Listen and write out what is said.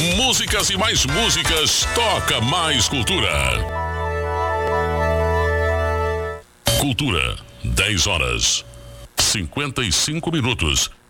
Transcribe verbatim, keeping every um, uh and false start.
Músicas e mais músicas. Toca mais cultura. Cultura, dez horas, cinquenta e cinco minutos.